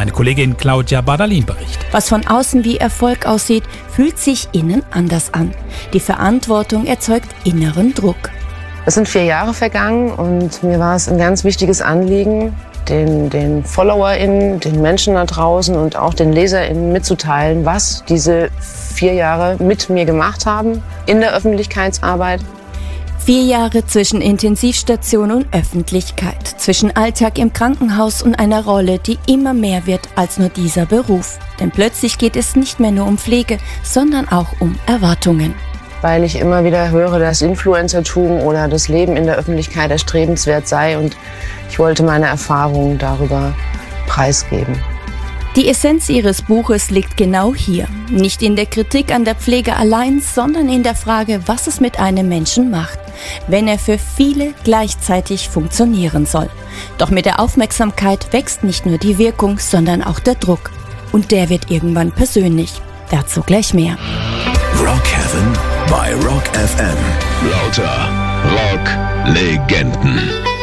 Meine Kollegin Claudia Bardalin berichtet. Was von außen wie Erfolg aussieht, fühlt sich innen anders an. Die Verantwortung erzeugt inneren Druck. Es sind 4 Jahre vergangen und mir war es ein ganz wichtiges Anliegen, den FollowerInnen, den Menschen da draußen und auch den LeserInnen mitzuteilen, was diese 4 Jahre mit mir gemacht haben in der Öffentlichkeitsarbeit. 4 Jahre zwischen Intensivstation und Öffentlichkeit, zwischen Alltag im Krankenhaus und einer Rolle, die immer mehr wird als nur dieser Beruf. Denn plötzlich geht es nicht mehr nur um Pflege, sondern auch um Erwartungen. Weil ich immer wieder höre, dass Influencertum oder das Leben in der Öffentlichkeit erstrebenswert sei und ich wollte meine Erfahrungen darüber preisgeben. Die Essenz ihres Buches liegt genau hier. Nicht in der Kritik an der Pflege allein, sondern in der Frage, was es mit einem Menschen macht, wenn er für viele gleichzeitig funktionieren soll. Doch mit der Aufmerksamkeit wächst nicht nur die Wirkung, sondern auch der Druck. Und der wird irgendwann persönlich. Dazu gleich mehr. Rock Heaven bei Rock FM. Lauter Rock-Legenden.